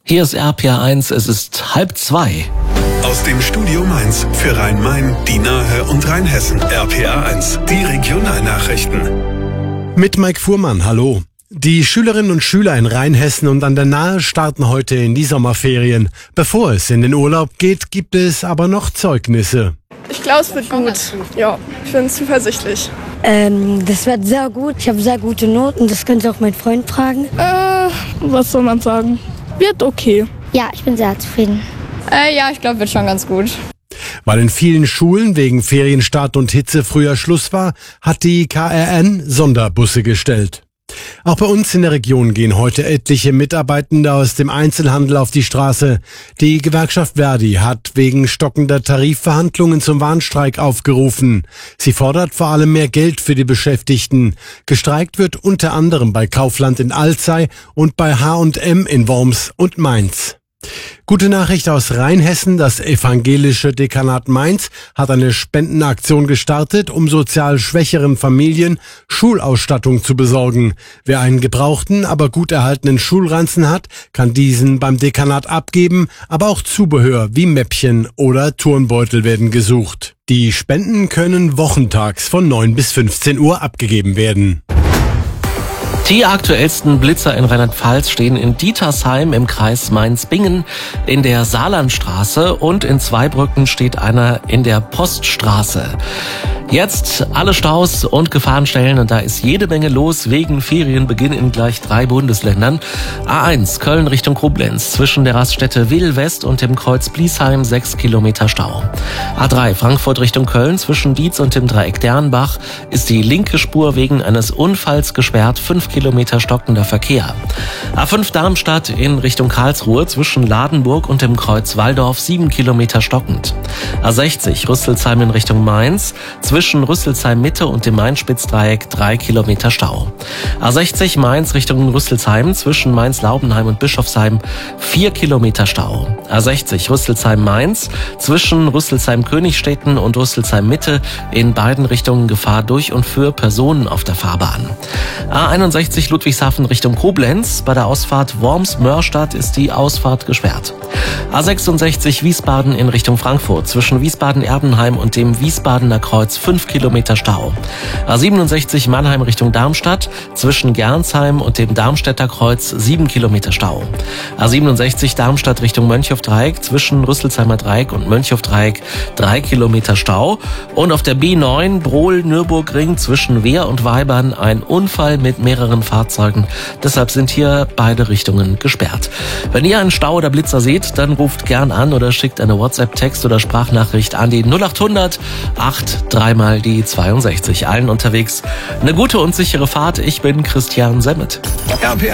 Hier ist RPA1, es ist 1:30. Aus dem Studio Mainz für Rhein-Main, die Nahe und Rheinhessen. RPA1, die Regionalnachrichten. Mit Mike Fuhrmann, hallo. Die Schülerinnen und Schüler in Rheinhessen und an der Nahe starten heute in die Sommerferien. Bevor es in den Urlaub geht, gibt es aber noch Zeugnisse. Ich glaube, es wird gut. Ja, ich bin zuversichtlich. Das wird sehr gut. Ich habe sehr gute Noten. Das könnt ihr auch meinen Freund fragen. Was soll man sagen? Wird okay. Ja, ich bin sehr zufrieden. Ja, ich glaube, wird schon ganz gut. Weil in vielen Schulen wegen Ferienstart und Hitze früher Schluss war, hat die KRN Sonderbusse gestellt. Auch bei uns in der Region gehen heute etliche Mitarbeitende aus dem Einzelhandel auf die Straße. Die Gewerkschaft Verdi hat wegen stockender Tarifverhandlungen zum Warnstreik aufgerufen. Sie fordert vor allem mehr Geld für die Beschäftigten. Gestreikt wird unter anderem bei Kaufland in Alzey und bei H&M in Worms und Mainz. Gute Nachricht aus Rheinhessen, das evangelische Dekanat Mainz hat eine Spendenaktion gestartet, um sozial schwächeren Familien Schulausstattung zu besorgen. Wer einen gebrauchten, aber gut erhaltenen Schulranzen hat, kann diesen beim Dekanat abgeben, aber auch Zubehör wie Mäppchen oder Turnbeutel werden gesucht. Die Spenden können wochentags von 9 bis 15 Uhr abgegeben werden. Die aktuellsten Blitzer in Rheinland-Pfalz stehen in Dietersheim im Kreis Mainz-Bingen in der Saarlandstraße und in Zweibrücken steht einer in der Poststraße. Jetzt alle Staus und Gefahrenstellen und da ist jede Menge los wegen Ferienbeginn in gleich 3 Bundesländern. A1 Köln Richtung Koblenz zwischen der Raststätte Wedel West und dem Kreuz Bliesheim 6 Kilometer Stau. A3 Frankfurt Richtung Köln zwischen Dietz und dem Dreieck Dernbach ist die linke Spur wegen eines Unfalls gesperrt, 5 Kilometer stockender Verkehr. A5 Darmstadt in Richtung Karlsruhe zwischen Ladenburg und dem Kreuz Walldorf 7 Kilometer stockend. A60 Rüsselsheim in Richtung Mainz zwischen Rüsselsheim Mitte und dem Main-Spitz-Dreieck 3 Kilometer Stau. A60 Mainz Richtung Rüsselsheim zwischen Mainz-Laubenheim und Bischofsheim 4 Kilometer Stau. A60 Rüsselsheim Mainz zwischen Rüsselsheim-Königstetten und Rüsselsheim Mitte in beiden Richtungen Gefahr durch und für Personen auf der Fahrbahn. A61 Ludwigshafen Richtung Koblenz. Bei der Ausfahrt Worms-Mörstadt ist die Ausfahrt gesperrt. A66 Wiesbaden in Richtung Frankfurt zwischen Wiesbaden-Erbenheim und dem Wiesbadener Kreuz 5 Kilometer Stau. A67 Mannheim Richtung Darmstadt zwischen Gernsheim und dem Darmstädter Kreuz 7 Kilometer Stau. A67 Darmstadt Richtung Mönchhof-Dreieck zwischen Rüsselsheimer Dreieck und Mönchhof-Dreieck 3 Kilometer Stau. Und auf der B9 Brohl-Nürburgring zwischen Wehr und Weibern ein Unfall mit mehreren Fahrzeugen. Deshalb sind hier beide Richtungen gesperrt. Wenn ihr einen Stau oder Blitzer seht, dann ruft gern an oder schickt eine WhatsApp-Text oder Sprachnachricht an die 0800 83 mal die 62. Allen unterwegs eine gute und sichere Fahrt. Ich bin Christian Semmet. RPA